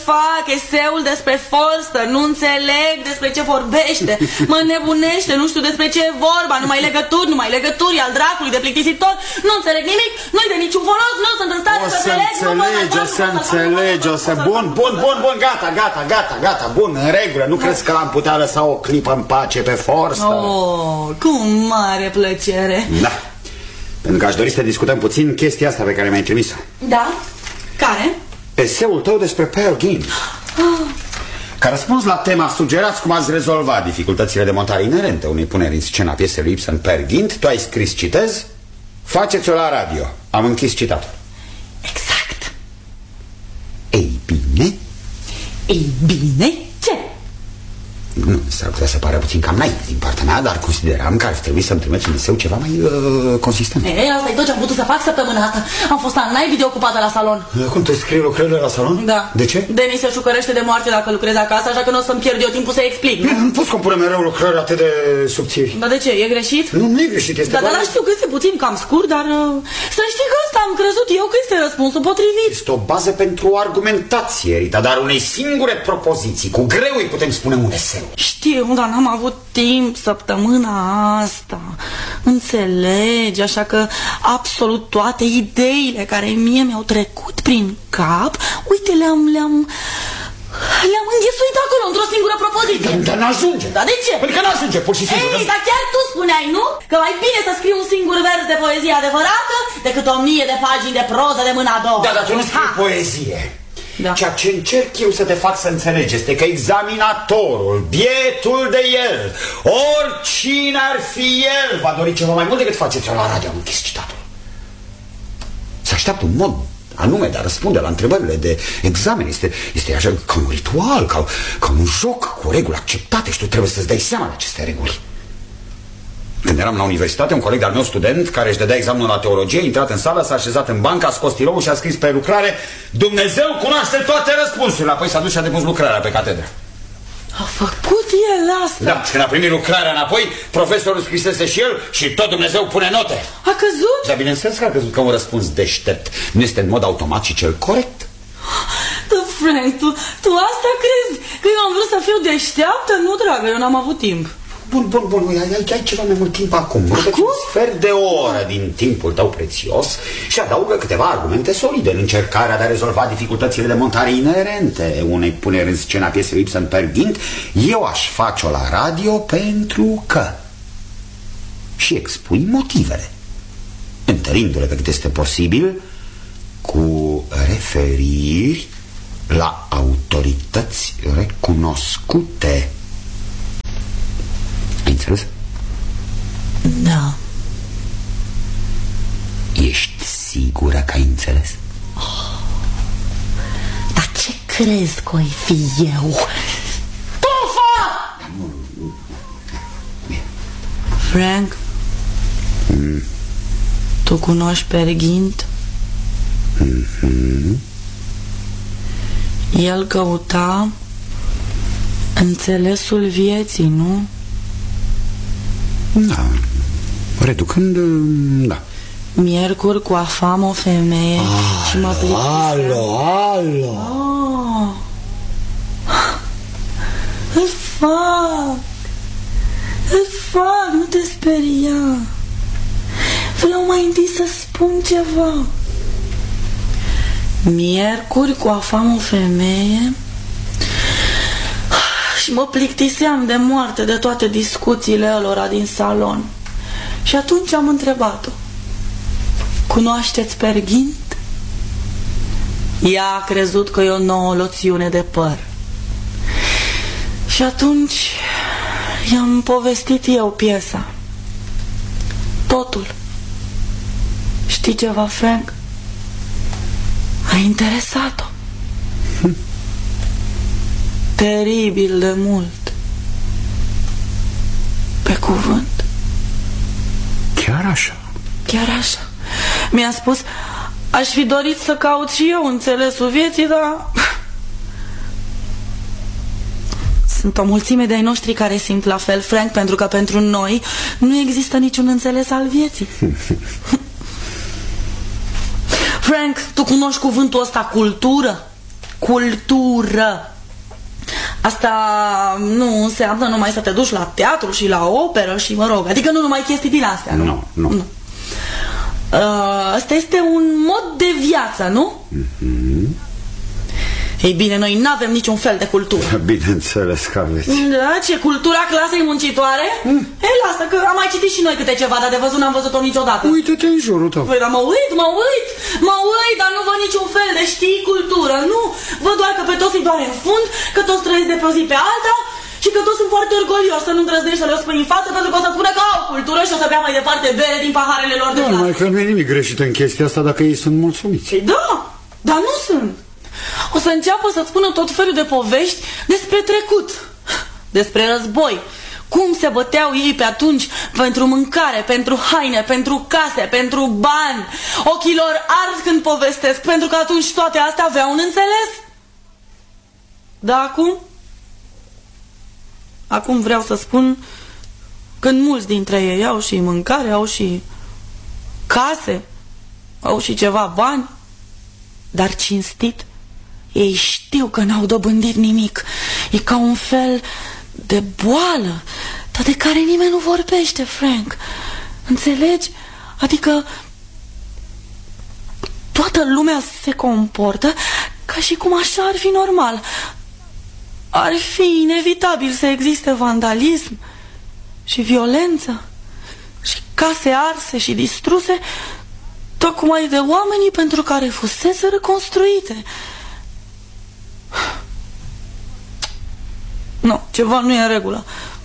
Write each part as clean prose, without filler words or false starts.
fac eseul despre Forster, nu înțeleg despre ce vorbește. Mă nebunește, nu știu despre ce e vorba. Numai legături al dracului de plictisitor. Nu înțeleg nimic, nu-i de niciun folos, nu sunt în stare să înțeleg. Bun, gata, bun, în regulă. Nu crezi că am putea lăsa o clipă în pace pe Forster? Oh, cu mare plăcere. Da, pentru că aș dori să discutăm puțin chestia asta pe care mi-ai trimis-o. Da? Care? Eseul tău despre Peer Gynt. Ca răspuns la tema sugerați cum ați rezolvat dificultățile de montare inerente unei puneri în scena piesei lui Ibsen Peer Gynt, tu ai scris, citez, faceți-o la radio. Am închis citatul. Exact. Ei bine, ce? Nu, s-ar putea să pară puțin cam naiv din partea mea, dar consideram că ar trebui să-mi trimiți un eseu ceva mai consistent. Asta e tot ce am putut să fac săptămâna asta. Am fost an naiv de ocupată la salon. Cum te scrii lucrările la salon? Da. De ce? Denis se șucărește de moarte dacă lucrezi acasă, așa că nu o să-mi pierd eu timpul să explic. Nu poți compune mereu lucrări atât de subțiri. Dar de ce? E greșit? Nu e greșit, este dar știu că este puțin cam scurt, dar să știi că ăsta am crezut eu că este răspunsul potrivit. Este o bază pentru o argumentație, Rita, dar unei singure propoziții. Cu greu îi putem spune un eseu. Știu, dar n-am avut timp săptămâna asta. Înțelegi, așa că absolut toate ideile care mie mi-au trecut prin cap, uite, le-am înghesuit acolo într-o singură propoziție. Dar n-ajunge. Dar de ce? Pentru că n-ajunge, pur și simplu. Ei, dar chiar tu spuneai, nu? Că mai bine să scrii un singur vers de poezie adevărată decât 1000 de pagini de proză de mâna a doua. Da, dar tu nu scrii poezie. Da. Ceea ce încerc eu să te fac să înțelegi este că examinatorul, bietul de el, oricine ar fi el, va dori ceva mai mult decât faceți-o la radio. Am închis citatul. Se așteaptă un mod anume de a răspunde la întrebările de examen. Este așa ca un ritual, ca un joc cu reguli acceptate și tu trebuie să-ți dai seama de aceste reguli. Când eram la universitate, un coleg al meu student care își dădea examenul la teologie, a intrat în sală, s-a așezat în bancă, a scos stiloul și a scris pe lucrare: Dumnezeu cunoaște toate răspunsurile. Apoi s-a dus și a depus lucrarea pe catedră. A făcut el asta? Da, și când a primit lucrarea înapoi, profesorul scrisese și el și tot Dumnezeu pune note. A căzut? Dar bineînțeles că a căzut, că un răspuns deștept nu este în mod automat și cel corect. Da, Frank, tu asta crezi? Că eu am vrut să fiu deșteaptă? Nu, dragă, eu n-am avut timp. Bun, ai ceva mai mult timp acum. Acum? Un sfert de oră din timpul tău prețios și adaugă câteva argumente solide în încercarea de a rezolva dificultățile de montare inerente unei puneri în scena piesei lui Ibsen Peer Gynt. Eu aș face-o la radio pentru că... Și expui motivele, întărindu-le pe cât este posibil cu referiri la autorități recunoscute. Ai înțeles? Da. Ești sigură că ai înțeles? Dar ce crezi că o-i fi eu? Tufă! Frank, tu cunoști Peer Gynt? El căuta înțelesul vieții, nu? Da, reducând, da. Miercuri cu afam o femeie și mă plictisea. Alo. Îl fac, nu te speria. Vreau mai întâi să spun ceva. Miercuri cu afam o femeie și mă plictiseam de moarte de toate discuțiile ălora din salon. Și atunci am întrebat-o: cunoașteți Peer Gynt? Ea a crezut că e o nouă loțiune de păr. Și atunci i-am povestit eu piesa, totul. Știi ceva, Frank? A interesat-o teribil de mult. Pe cuvânt. Chiar așa? Chiar așa. Mi-a spus: aș fi dorit să caut și eu înțelesul vieții, dar sunt o mulțime de ai noștri care simt la fel, Frank, pentru că pentru noi nu există niciun înțeles al vieții. Frank, tu cunoști cuvântul ăsta, cultură? cultură. Asta nu înseamnă numai să te duci la teatru și la operă și, mă rog, adică nu numai chestii din astea, nu? Nu. Asta este un mod de viață, nu? Ei bine, noi n-avem niciun fel de cultură. Bineînțeles că aveți. Da, ce, cultura clasei muncitoare? Ei, lasă, că am mai citit și noi câte ceva, dar de văzut n-am văzut-o niciodată. Uite-te în jurul tău. Păi, dar mă uit, dar nu văd niciun fel de, știi, cultură, nu? Văd doar că pe toți îi doare în fund, că toți trăiesc de pe o zi pe alta și că toți sunt foarte orgolioși să nu îndrăznești să le spui în față, pentru că o să spună că au cultură și o să bea mai departe bere din paharele lor de clasă. Numai că nu e nimic greșit în chestia asta dacă ei sunt mulțumiți. Păi da, dar nu sunt. O să înceapă să-ți spună tot felul de povești despre trecut, despre război, cum se băteau ei pe atunci pentru mâncare, pentru haine, pentru case, pentru bani. Ochii lor ard când povestesc, pentru că atunci toate astea aveau un înțeles. Dar acum vreau să spun că mulți dintre ei au și mâncare, au și case, au și ceva bani, dar cinstit, ei știu că n-au dobândit nimic. E ca un fel de boală, dar de care nimeni nu vorbește, Frank. Înțelegi? Adică toată lumea se comportă ca și cum așa ar fi normal. Ar fi inevitabil să existe vandalism și violență și case arse și distruse, tocmai de oamenii pentru care fusese reconstruite. Nu, ceva nu e în regulă.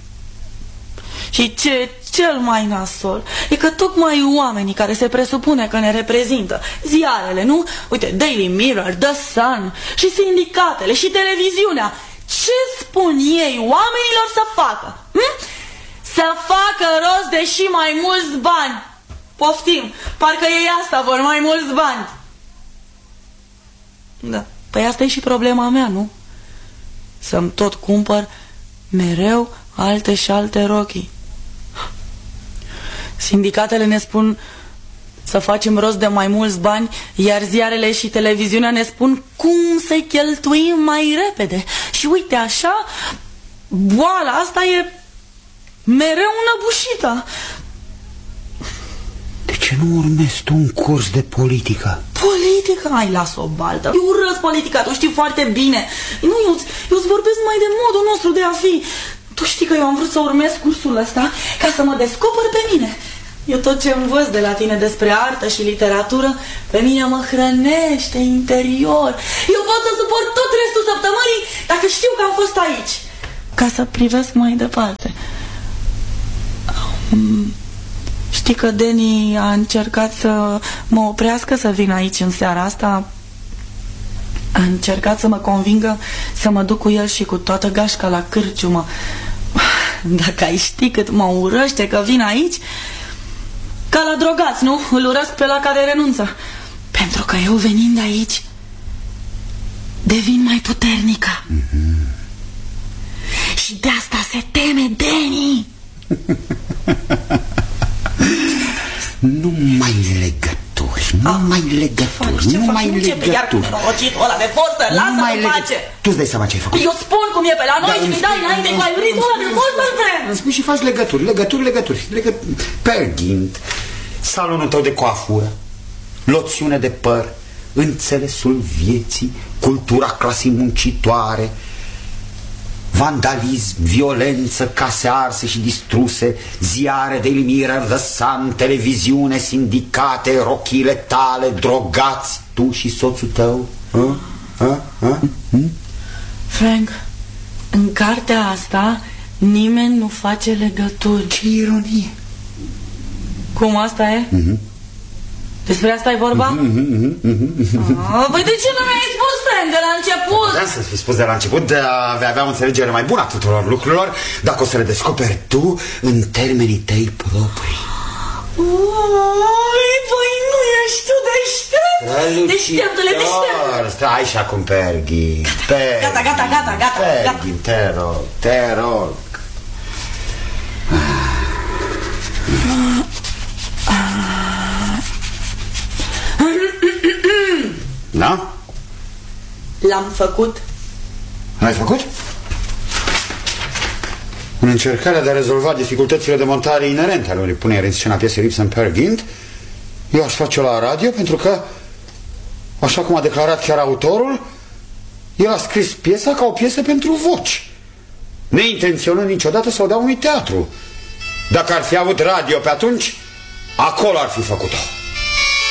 Și ce e cel mai nasol e că tocmai oamenii care se presupune că ne reprezintă, ziarele, nu? Uite, Daily Mirror, The Sun și sindicatele și televiziunea, ce spun ei oamenilor să facă? Să facă rost de și mai mulți bani. Poftim, parcă ei asta vor, mai mulți bani. Da, păi asta e și problema mea, nu? Să-mi tot cumpăr mereu alte și alte rochii. Sindicatele ne spun să facem rost de mai mulți bani, iar ziarele și televiziunea ne spun cum să-i cheltuim mai repede. Și uite așa, boala asta e mereu înăbușită. De ce nu urmezi tu un curs de politică? Politică? Ai, las-o baltă. Eu urăsc politica, tu știi foarte bine. Nu, eu îți vorbesc numai de modul nostru de a fi. Tu știi că eu am vrut să urmez cursul ăsta ca să mă descoper pe mine. Eu tot ce învăț de la tine despre artă și literatură, pe mine mă hrănește interior. Eu pot să suport tot restul săptămânii dacă știu că am fost aici, ca să privesc mai departe. Știi că Danny a încercat să mă oprească să vin aici în seara asta. A încercat să mă convingă să mă duc cu el și cu toată gașca la cârciumă. Dacă ai ști cât mă urăște că vin aici. Ca la drogați, nu? Îl urăsc pe la care renunță. Pentru că eu venind aici devin mai puternică. Și de asta se teme Danny. Numai legături, numai legături, numai legături. Iar norocitul ăla de forță, lasă-mă face. Tu-ți dai seama ce ai făcut? Eu spun cum e pe la noi și mi dai înainte cu aibridul ăla de forță, Frank. Îmi spui și faci legături. Perghint, salonul tău de coafură, loțiune de păr, înțelesul vieții, cultura clasei muncitoare, vandalism, violență, case arse și distruse, ziare, Daily Mirror, The Sun, televiziune, sindicate, rochile tale, drogați, tu și soțul tău. Frank, în cartea asta nimeni nu face legături. Ce ironie! Cum asta e? Despre asta e vorba? Păi de ce nu mi-ai spus, Frank, de la început? Vreau să-ți fi spus de la început, de a vei avea o înțelegere mai bună a tuturor lucrurilor dacă o să le descoperi tu în termenii tăi proprii. Păi nu ești tu deștept? Deșteptule, deștept! Stai și acum, Perghin. Gata. Perghin, te rog. Da? L-am făcut. L-ai făcut? În încercarea de a rezolva dificultățile de montare inerente ale unei puneri în scena piesei Lips and Peer Gynt, eu aș face-o la radio pentru că, așa cum a declarat chiar autorul, el a scris piesa ca o piesă pentru voci, neintenționând niciodată să o dea unui teatru. Dacă ar fi avut radio pe atunci, acolo ar fi făcut-o.